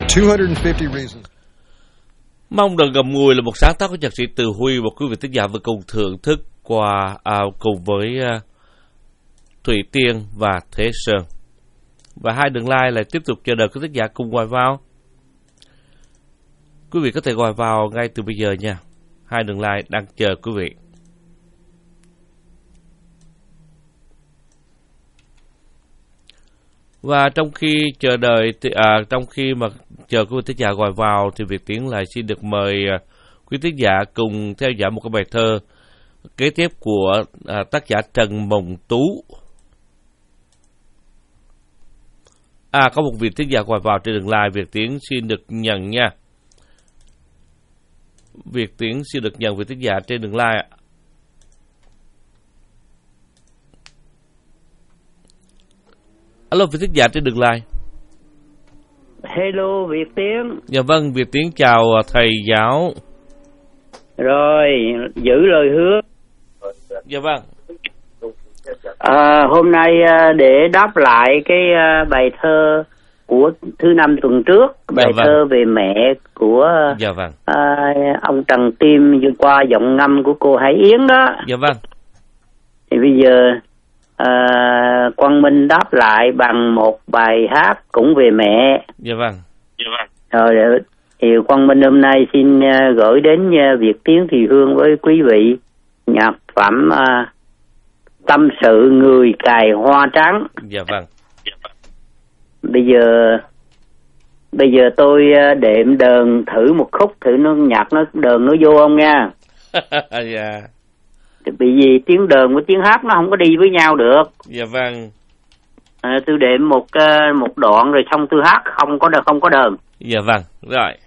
250 reasons. Mong đừng gầm ngùi là một sáng tác của nhạc sĩ Từ Huy và quý vị thính giả vừa cùng thưởng thức qua cùng với Thủy Tiên và Thế Sơn. Và hai đường line lại tiếp tục chờ đợi quý thính giả cùng gọi vào. Quý vị có thể gọi vào ngay từ bây giờ nha. Hai đường line đang chờ quý vị. Và trong khi chờ đợi, trong khi mà chờ quý thính giả gọi vào thì Việt Tiến lại xin được mời quý thính giả cùng theo dõi một cái bài thơ kế tiếp của tác giả Trần Mộng Tú. Có một vị thính giả gọi vào trên đường line, Việt Tiến xin được nhận nha. Việt Tiến xin được nhận vị thính giả trên đường line. Alo, vị thính giả trên đường line. Hello, Việt Tiến. Dạ vâng, Việt Tiến chào thầy giáo. Rồi, giữ lời hứa. Dạ vâng. Hôm nay để đáp lại cái bài thơ của thứ năm tuần trước, bài thơ về mẹ của ông Trần Tim qua giọng ngâm của cô Hải Yến đó. Dạ vâng. Thì bây giờ Quang Minh đáp lại bằng một bài hát cũng về mẹ. Dạ vâng. Rồi thì Quang Minh hôm nay xin gửi đến Việt Tiến Thì Hương với quý vị nhạc phẩm Tâm Sự Người Cài Hoa Trắng. Dạ vâng. Bây giờ tôi đệm đờn thử một khúc, thử nó nhạc nó đờn nó vô không nha. Dạ. Bởi vì tiếng đờn với tiếng hát nó không có đi với nhau được. Dạ vâng. Tôi đệm một đoạn rồi xong tôi hát không có đờn. Dạ vâng, rồi.